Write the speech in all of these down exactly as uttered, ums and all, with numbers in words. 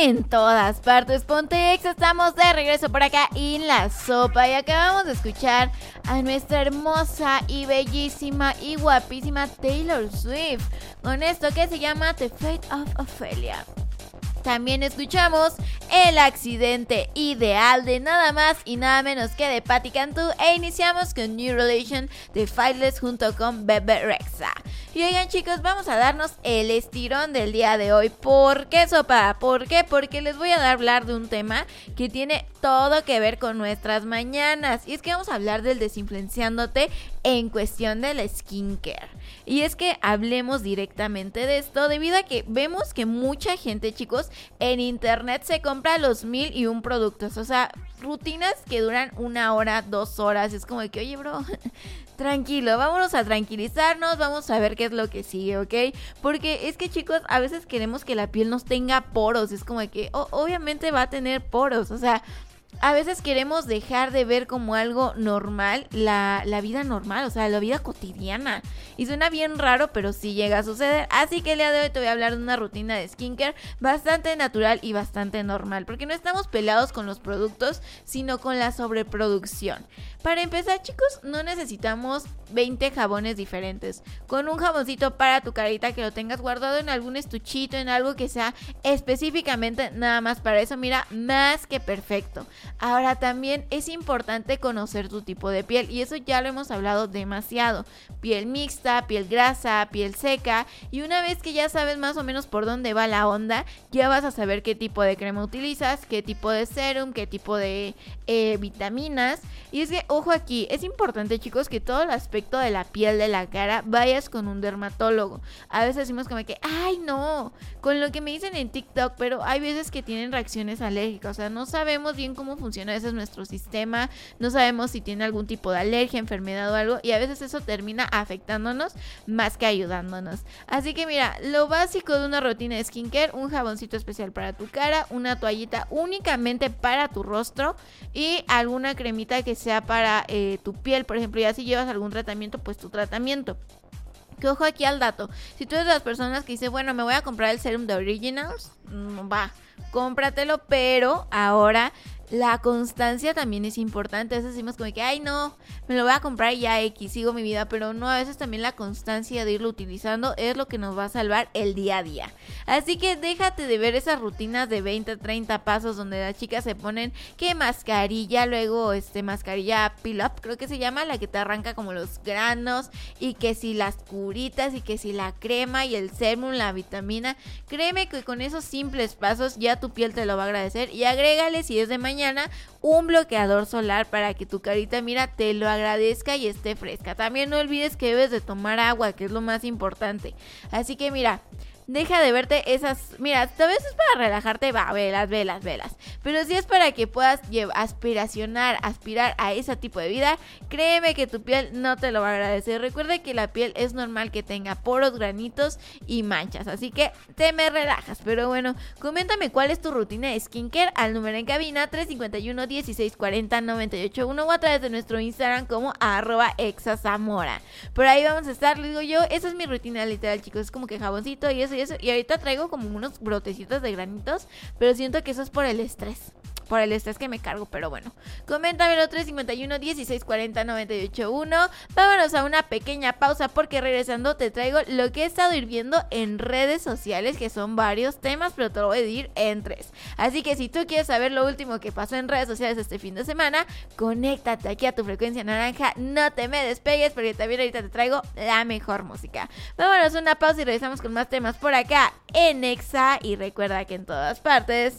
en todas partes. Ponte Exa, estamos de regreso por acá en La Sopa y acabamos de escuchar a nuestra hermosa y bellísima y guapísima Taylor Swift con esto que se llama The Fate of Ophelia. También escuchamos El Accidente Ideal de nada más y nada menos que de Patti Cantú e iniciamos con New Relation de Faithless junto con Bebe Rexha. Y oigan chicos, vamos a darnos el estirón del día de hoy. ¿Por qué, sopa? ¿Por qué? Porque les voy a hablar de un tema que tiene todo que ver con nuestras mañanas. Y es que vamos a hablar del desinfluenciándote en cuestión del skincare. Y es que hablemos directamente de esto debido a que vemos que mucha gente, chicos, en internet se compra los mil y un productos. O sea, rutinas que duran una hora, dos horas. Es como de que, oye, bro, tranquilo, vámonos a tranquilizarnos, vamos a ver qué es lo que sigue, ¿ok? Porque es que, chicos, a veces queremos que la piel nos tenga poros. Es como de que, oh, obviamente va a tener poros, o sea... A veces queremos dejar de ver como algo normal la, la vida normal, o sea, la vida cotidiana. Y suena bien raro, pero sí llega a suceder. Así que el día de hoy te voy a hablar de una rutina de skincare bastante natural y bastante normal. Porque no estamos peleados con los productos, sino con la sobreproducción. Para empezar, chicos, no necesitamos veinte jabones diferentes. Con un jaboncito para tu carita que lo tengas guardado en algún estuchito, en algo que sea específicamente nada más para eso, mira, más que perfecto. Ahora también es importante conocer tu tipo de piel y eso ya lo hemos hablado demasiado. Piel mixta, piel grasa, piel seca, y una vez que ya sabes más o menos por dónde va la onda, ya vas a saber qué tipo de crema utilizas, qué tipo de serum, qué tipo de eh, vitaminas. Y es que, ojo aquí, es importante, chicos, que todo el aspecto de la piel de la cara vayas con un dermatólogo. A veces decimos como que, ay no, con lo que me dicen en TikTok, pero hay veces que tienen reacciones alérgicas, o sea, no sabemos bien cómo funciona ese es nuestro sistema, no sabemos si tiene algún tipo de alergia, enfermedad o algo, y a veces eso termina afectándonos más que ayudándonos. Así que mira, lo básico de una rutina de skincare: un jaboncito especial para tu cara, una toallita únicamente para tu rostro y alguna cremita que sea para eh, tu piel. Por ejemplo, ya si llevas algún tratamiento, pues tu tratamiento. Que ojo aquí al dato, si tú eres de las personas que dice, bueno, me voy a comprar el serum de Originals, mmm, va, cómpratelo, pero ahora la constancia también es importante. A veces decimos como que, ay no, me lo voy a comprar y ya X, sigo mi vida, pero no, a veces también la constancia de irlo utilizando es lo que nos va a salvar el día a día. Así que déjate de ver esas rutinas de veinte, treinta pasos donde las chicas se ponen que mascarilla, luego este mascarilla peel up, creo que se llama, la que te arranca como los granos, y que si las curitas, y que si la crema y el serum, la vitamina. Créeme que con esos simples pasos ya tu piel te lo va a agradecer, y agrégale, si es de mañana, un bloqueador solar para que tu carita, mira, te lo agradezca y esté fresca. También no olvides que debes de tomar agua, que es lo más importante. Así que mira, deja de verte esas... Mira, a veces es para relajarte, va, velas, velas, velas. Pero si es para que puedas aspiracionar, aspirar a ese tipo de vida, créeme que tu piel no te lo va a agradecer. Recuerda que la piel es normal que tenga poros, granitos y manchas. Así que te me relajas. Pero bueno, coméntame cuál es tu rutina de skincare al número en cabina tres cinco uno, dieciséis cuarenta, noventa y ocho uno o a través de nuestro Instagram como arroba exazamora. Por ahí vamos a estar, le digo yo, esa es mi rutina literal, chicos. Es como que jaboncito y eso y eso. Y ahorita traigo como unos brotecitos de granitos, pero siento que eso es por el estrés. Por el estrés que me cargo, pero bueno. Coméntamelo tres cinco uno, dieciséis cuarenta, noventa y ocho uno. Vámonos a una pequeña pausa porque regresando te traigo lo que he estado viendo en redes sociales, que son varios temas, pero te lo voy a dividir en tres. Así que si tú quieres saber lo último que pasó en redes sociales este fin de semana, conéctate aquí a tu frecuencia naranja, no te me despegues porque también ahorita te traigo la mejor música. Vámonos a una pausa y regresamos con más temas por acá en Exa, y recuerda que en todas partes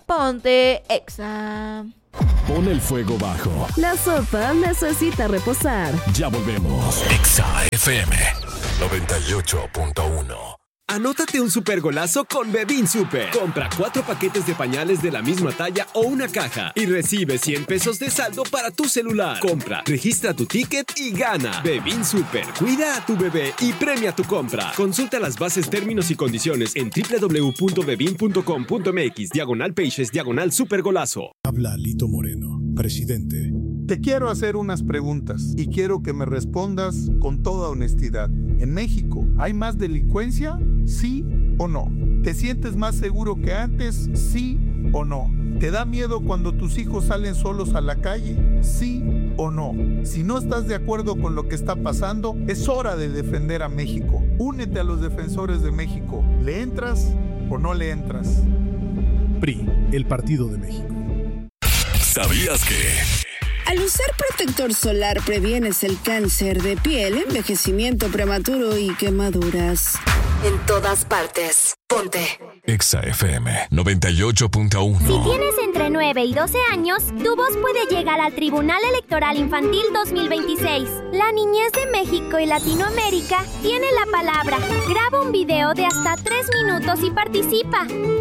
ponte Exa. Pon el fuego bajo. La sopa necesita reposar. Ya volvemos. Exa F M noventa y ocho punto uno. Anótate un super golazo con Bebin Super. Compra cuatro paquetes de pañales de la misma talla o una caja y recibe cien pesos de saldo para tu celular. Compra, registra tu ticket y gana. Bebin Super. Cuida a tu bebé y premia tu compra. Consulta las bases, términos y condiciones en doble u doble u doble u punto bebin punto com punto m x diagonal pages diagonal super golazo. Habla Lito Moreno, presidente. Te quiero hacer unas preguntas y quiero que me respondas con toda honestidad. ¿En México hay más delincuencia? ¿Sí o no? ¿Te sientes más seguro que antes? ¿Sí o no? ¿Te da miedo cuando tus hijos salen solos a la calle? ¿Sí o no? Si no estás de acuerdo con lo que está pasando, es hora de defender a México. Únete a los defensores de México. ¿Le entras o no le entras? P R I, el Partido de México. ¿Sabías que? Al usar protector solar previenes el cáncer de piel, envejecimiento prematuro y quemaduras. En todas partes. Ponte Exa F M noventa y ocho punto uno. Si tienes entre nueve y doce años, tu voz puede llegar al Tribunal Electoral Infantil dos mil veintiséis. La niñez de México y Latinoamérica tiene la palabra. Graba un video de hasta tres minutos y participa.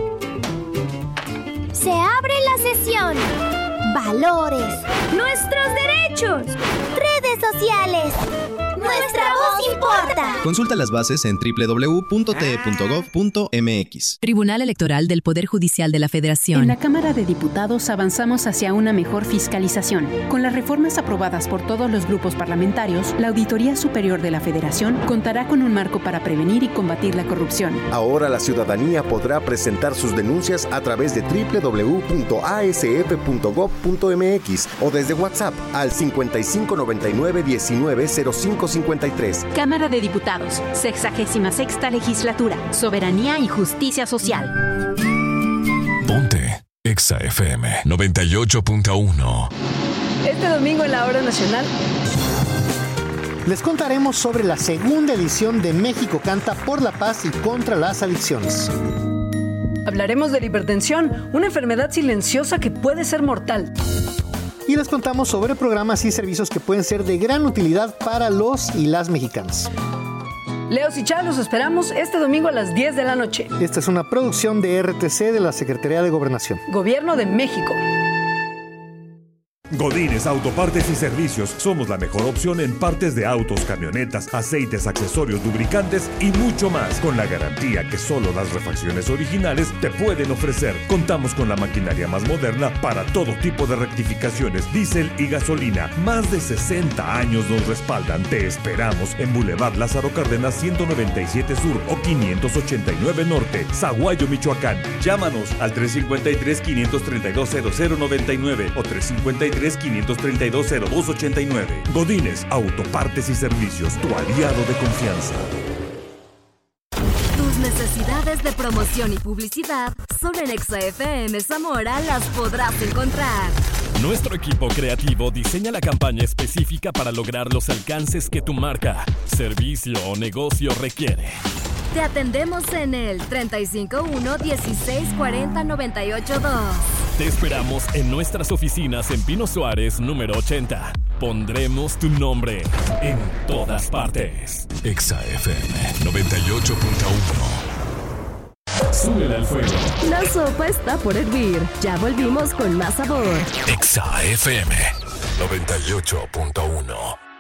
Se abre la sesión. Valores. Nuestros derechos. Redes sociales. Nuestra voz importa. Consulta las bases en doble u doble u doble u punto t e punto gov punto m x. Tribunal Electoral del Poder Judicial de la Federación. En la Cámara de Diputados avanzamos hacia una mejor fiscalización. Con las reformas aprobadas por todos los grupos parlamentarios, la Auditoría Superior de la Federación contará con un marco para prevenir y combatir la corrupción. Ahora la ciudadanía podrá presentar sus denuncias a través de doble u doble u doble u punto a s f punto gov punto m x o desde WhatsApp al cincuenta y cinco noventa y nueve diecinueve cero cinco cincuenta y tres. Cámara de Diputados, sexagésima sexta Legislatura, Soberanía y Justicia Social. Ponte Exa F M noventa y ocho punto uno. Este domingo en la Hora Nacional les contaremos sobre la segunda edición de México Canta por la Paz y contra las Adicciones. Hablaremos de la hipertensión, una enfermedad silenciosa que puede ser mortal. Y les contamos sobre programas y servicios que pueden ser de gran utilidad para los y las mexicanas. Leos y Chá, los esperamos este domingo a las diez de la noche. Esta es una producción de R T C de la Secretaría de Gobernación. Gobierno de México. Godínez Autopartes y Servicios. Somos la mejor opción en partes de autos, camionetas, aceites, accesorios, lubricantes y mucho más. Con la garantía que solo las refacciones originales te pueden ofrecer. Contamos con la maquinaria más moderna para todo tipo de rectificaciones, diésel y gasolina. Más de sesenta años nos respaldan. Te esperamos en Boulevard Lázaro Cárdenas ciento noventa y siete Sur o quinientos ochenta y nueve Norte, Zaguayo, Michoacán. Llámanos al tres cinco tres, cinco tres dos, cero cero nueve nueve o tres cinco tres, cinco tres dos, cero dos ocho nueve. Godínez Autopartes y Servicios, tu aliado de confianza. Tus necesidades de promoción y publicidad solo en Exa F M Zamora las podrás encontrar. Nuestro equipo creativo diseña la campaña específica para lograr los alcances que tu marca, servicio o negocio requiere. Te atendemos en el treinta y cinco uno, dieciséis cuarenta, noventa y ocho dos. Te esperamos en nuestras oficinas en Pino Suárez, número ochenta. Pondremos tu nombre en todas partes. Exa F M noventa y ocho punto uno. Súbele al fuego. La sopa está por hervir. Ya volvimos con más sabor. Exa F M noventa y ocho punto uno.